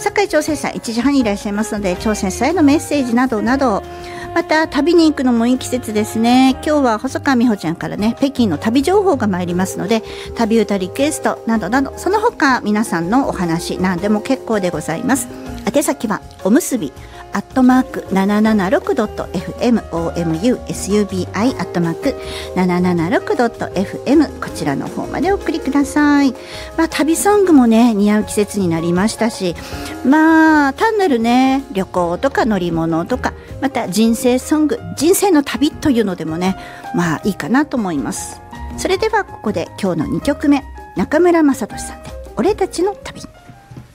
堺調整さん1時半にいらっしゃいますので、調整さんへのメッセージなどなど、また旅に行くのもいい季節ですね。今日は細川美穂ちゃんからね、北京の旅情報が参りますので、旅歌リクエストなどなど、その他皆さんのお話何でも結構でございます。宛先はおむすび776.fm omusubi776.fm こちらの方までお送りください。旅ソングもね似合う季節になりましたし、単なるね旅行とか乗り物とか、また人生ソング、人生の旅というのでもねいいかなと思います。それではここで今日の2曲目、中村雅俊さんで俺たちの旅。